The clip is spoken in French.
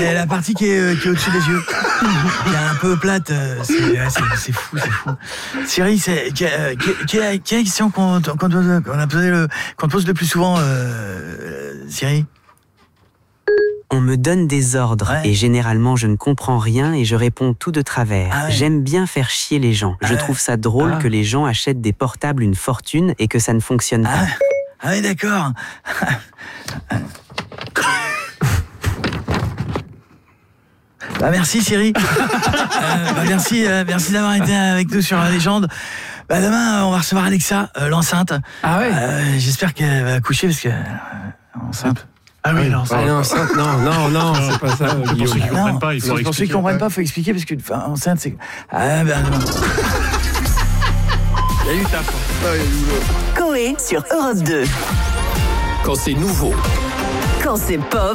c'est la partie qui est au-dessus des yeux. Qui est un peu plate. C'est fou. Siri, quelle est la question qu'on te pose le plus souvent, Siri? On me donne des ordres et généralement je ne comprends rien et je réponds tout de travers. J'aime bien faire chier les gens. Je trouve ça drôle que les gens achètent des portables une fortune et que ça ne fonctionne pas. Ah oui, d'accord. Merci Siri. Merci d'avoir été avec nous sur La Légende. Demain, on va recevoir Alexa, l'enceinte. Ah ouais. J'espère qu'elle va accoucher parce que enceinte. Ah oui, l'enceinte, non, c'est pas ça. Pour ceux qui comprennent pas, il faut expliquer. Pour ceux qui comprennent pas, il faut expliquer parce que enceinte, c'est. Salut, taf. Coé sur Europe 2. Quand c'est nouveau. Quand c'est pop.